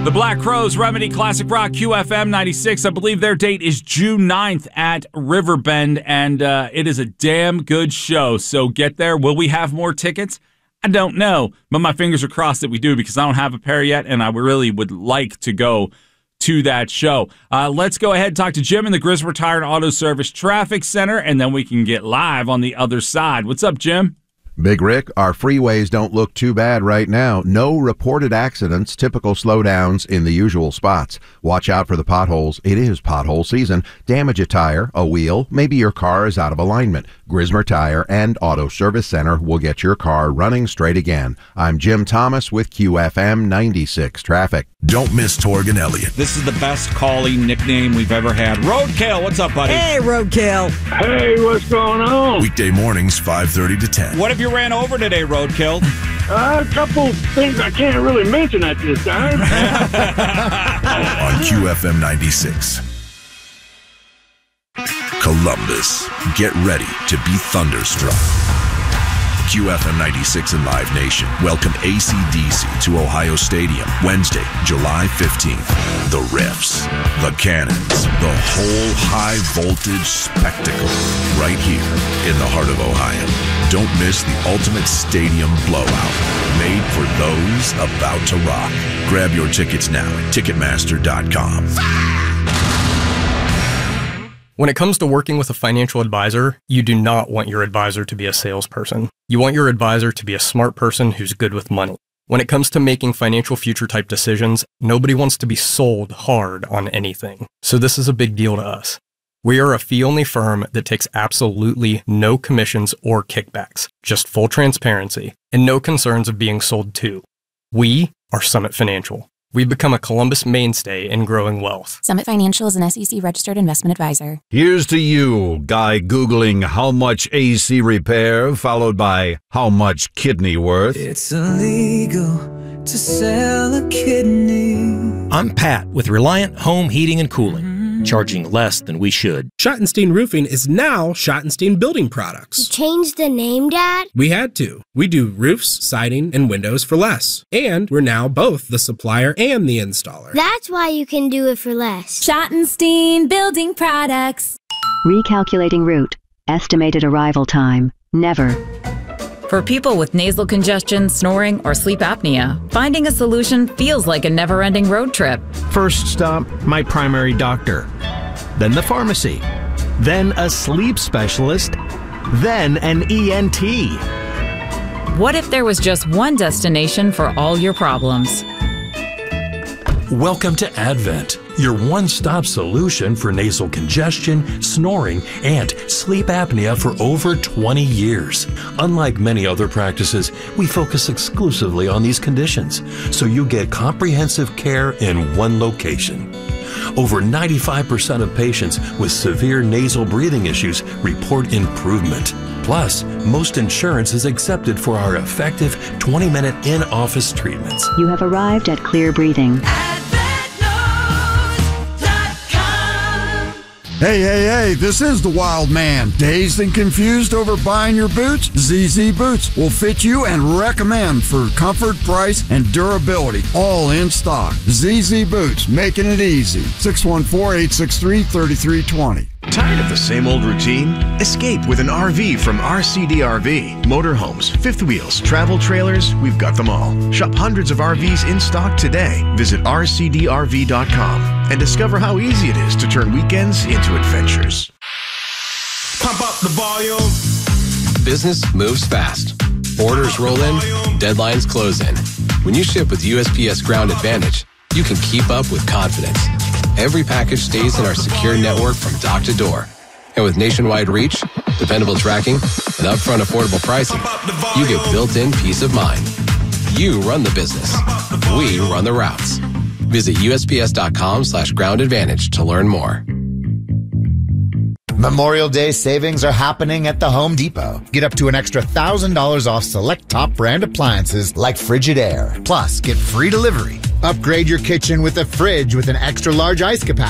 The Black Crowes, Remedy, Classic Rock, QFM 96. I believe their date is June 9th at Riverbend, and it is a damn good show. So get there. Will we have more tickets? I don't know, but my fingers are crossed that we do because I don't have a pair yet, and I really would like to go to that show. Let's go ahead and talk to Jim in the Griswold Tire and Auto Service Traffic Center, and then we can get live on the other side. What's up, Jim? Big Rick, our freeways don't look too bad right now. No reported accidents, typical slowdowns in the usual spots. Watch out for the potholes. It is pothole season. Damage a tire, a wheel, maybe your car is out of alignment. Grismer Tire and Auto Service Center will get your car running straight again. I'm Jim Thomas with QFM 96 Traffic. Don't miss Torg and Elliott. This is the best calling nickname we've ever had. Roadkill, what's up, buddy? Hey, Roadkill. Hey, what's going on? Weekday mornings, 5:30 to 10. What have you ran over today, Roadkill? A couple things I can't really mention at this time. On QFM 96. Columbus, get ready to be thunderstruck. QFM 96 and Live Nation welcome AC/DC to Ohio Stadium Wednesday, July 15th. The Riffs, the Cannons, the whole high-voltage spectacle right here in the heart of Ohio. Don't miss the ultimate stadium blowout made for those about to rock. Grab your tickets now at Ticketmaster.com. When it comes to working with a financial advisor, you do not want your advisor to be a salesperson. You want your advisor to be a smart person who's good with money. When it comes to making financial future type decisions, nobody wants to be sold hard on anything. So this is a big deal to us. We are a fee-only firm that takes absolutely no commissions or kickbacks, just full transparency, and no concerns of being sold to. We are Summit Financial. We've become a Columbus mainstay in growing wealth. Summit Financial is an SEC-registered investment advisor. Here's to you, guy Googling how much AC repair, followed by how much kidney worth. It's illegal to sell a kidney. I'm Pat with Reliant Home Heating and Cooling, charging less than we should. Schottenstein Roofing is now Schottenstein Building Products. You changed the name, Dad? We had to. We do roofs, siding, and windows for less. And we're now both the supplier and the installer. That's why you can do it for less. Schottenstein Building Products. Recalculating route. Estimated arrival time. Never. For people with nasal congestion, snoring, or sleep apnea, finding a solution feels like a never-ending road trip. First stop, my primary doctor. Then the pharmacy. Then a sleep specialist. Then an ENT. What if there was just one destination for all your problems? Welcome to Advent, your one-stop solution for nasal congestion, snoring, and sleep apnea for over 20 years. Unlike many other practices, we focus exclusively on these conditions, so you get comprehensive care in one location. Over 95% of patients with severe nasal breathing issues report improvement. Plus, most insurance is accepted for our effective 20-minute in-office treatments. You have arrived at Clear Breathing. Hey, this is the Wild Man. Dazed and confused over buying your boots? ZZ Boots will fit you and recommend for comfort, price, and durability. All in stock. ZZ Boots, making it easy. 614-863-3320. Tired of the same old routine? Escape with an RV from RCDRV. Motorhomes, fifth wheels, travel trailers, we've got them all. Shop hundreds of RVs in stock today. Visit rcdrv.com and discover how easy it is to turn weekends into adventures. Pump up the volume. Business moves fast. Orders roll in, deadlines close in. When you ship with USPS Ground Advantage, you can keep up with confidence. Every package stays in our secure network from dock to door. And with nationwide reach, dependable tracking, and upfront affordable pricing, you get built-in peace of mind. You run the business. We run the routes. Visit USPS.com/Ground Advantage to learn more. Memorial Day savings are happening at the Home Depot. Get up to an extra $1,000 off select top brand appliances like Frigidaire. Plus, get free delivery. Upgrade your kitchen with a fridge with an extra large ice capacity.